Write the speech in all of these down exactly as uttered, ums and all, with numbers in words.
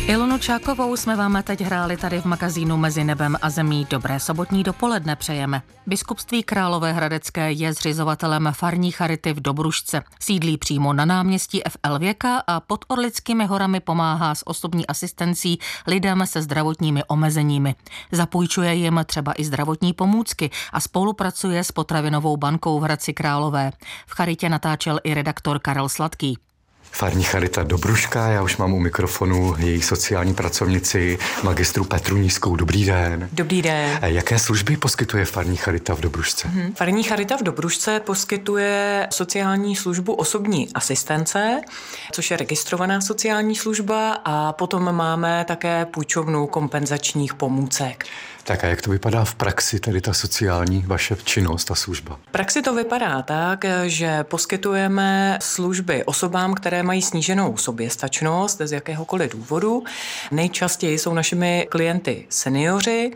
Ilonu Čákovou jsme vám teď hráli tady v magazínu Mezi nebem a zemí. Dobré sobotní dopoledne přejeme. Biskupství Královéhradecké je zřizovatelem farní charity v Dobrušce. Sídlí přímo na náměstí F L Věka a pod Orlickými horami pomáhá s osobní asistencí lidem se zdravotními omezeními. Zapůjčuje jim třeba i zdravotní pomůcky a spolupracuje s potravinovou bankou v Hradci Králové. V charitě natáčel i redaktor Karel Sladký. Farní charita Dobruška, já už mám u mikrofonu její sociální pracovnici, magistru Petru Nízkou. Dobrý den. Dobrý den. Jaké služby poskytuje farní charita v Dobrušce? Hmm. Farní charita v Dobrušce poskytuje sociální službu osobní asistence, což je registrovaná sociální služba, a potom máme také půjčovnu kompenzačních pomůcek. Tak a jak to vypadá v praxi, tedy ta sociální vaše činnost, ta služba? V praxi to vypadá tak, že poskytujeme služby osobám, které mají sníženou soběstačnost z jakéhokoliv důvodu. Nejčastěji jsou našimi klienty seniori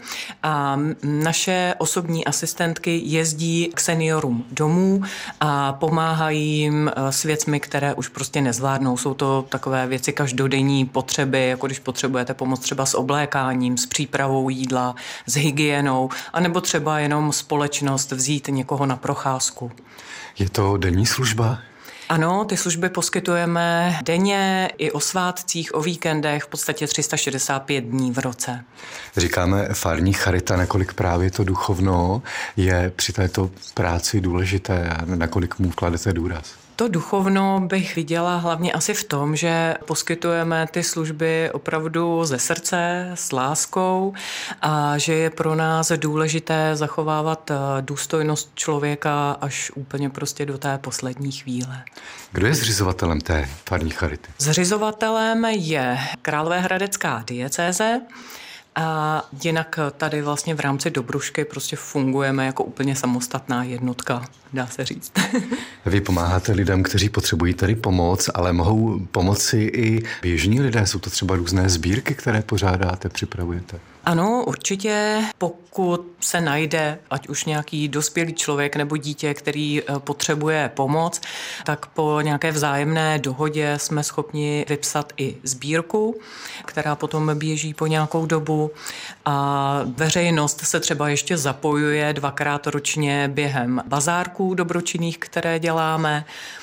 a naše osobní asistentky jezdí k seniorům domů a pomáhají jim s věcmi, které už prostě nezvládnou. Jsou to takové věci každodenní potřeby, jako když potřebujete pomoct třeba s oblékáním, s přípravou jídla, s hygienou, anebo třeba jenom společnost vzít někoho na procházku. Je to denní služba? Ano, ty služby poskytujeme denně i o svátcích, o víkendech, v podstatě tři sta šedesát pět dní v roce. Říkáme farní charita, nakolik právě to duchovno je při této práci důležité a nakolik mu kladete důraz? To duchovno bych viděla hlavně asi v tom, že poskytujeme ty služby opravdu ze srdce, s láskou, a že je pro nás důležité zachovávat důstojnost člověka až úplně prostě do té poslední chvíle. Kdo je zřizovatelem té farní charity? Zřizovatelem je Královéhradecká diecéze. A jinak tady vlastně v rámci Dobrušky prostě fungujeme jako úplně samostatná jednotka, dá se říct. Vy pomáháte lidem, kteří potřebují tady pomoc, ale mohou pomoci i běžní lidé. Jsou to třeba různé sbírky, které pořádáte, připravujete? Ano, určitě, pokud se najde, ať už nějaký dospělý člověk nebo dítě, který potřebuje pomoc, tak po nějaké vzájemné dohodě jsme schopni vypsat i sbírku, která potom běží po nějakou dobu, a veřejnost se třeba ještě zapojuje dvakrát ročně během bazárků dobročinných, které děláme.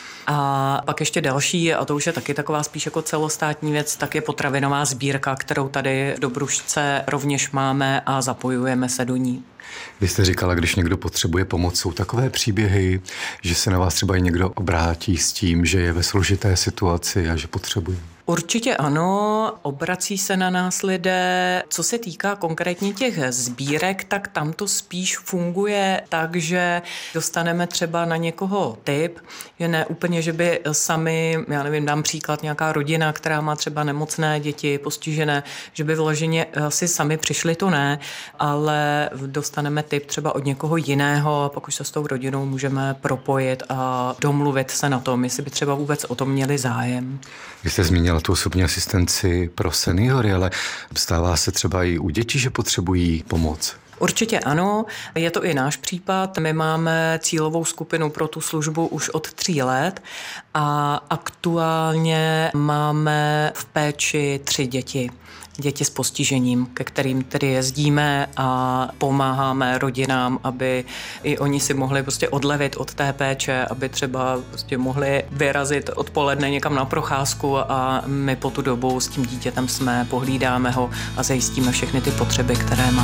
A pak ještě další, a to už je taky taková spíš jako celostátní věc, tak je potravinová sbírka, kterou tady v Dobrušce rovněž máme a zapojujeme se do ní. Vy jste říkala, když někdo potřebuje pomoc, jsou takové příběhy, že se na vás třeba i někdo obrátí s tím, že je ve složité situaci a že potřebuje? Určitě ano, obrací se na nás lidé. Co se týká konkrétně těch sbírek, tak tam to spíš funguje tak, že dostaneme třeba na někoho tip, že ne úplně, že by sami, já nevím, dám příklad, nějaká rodina, která má třeba nemocné děti, postižené, že by vloženě si sami přišli, to ne, ale dostaneme tip třeba od někoho jiného a pak už se s tou rodinou můžeme propojit a domluvit se na tom, jestli by třeba vůbec o tom měli zájem. Vy jste zmínila tu osobní asistenci pro seniory, ale stává se třeba i u dětí, že potřebují pomoc? Určitě ano, je to i náš případ. My máme cílovou skupinu pro tu službu už od tří let a aktuálně máme v péči tři děti. Děti s postižením, ke kterým tedy jezdíme a pomáháme rodinám, aby i oni si mohli prostě odlevit od té péče, aby třeba prostě mohli vyrazit odpoledne někam na procházku a my po tu dobu s tím dítětem jsme, pohlídáme ho a zajistíme všechny ty potřeby, které má.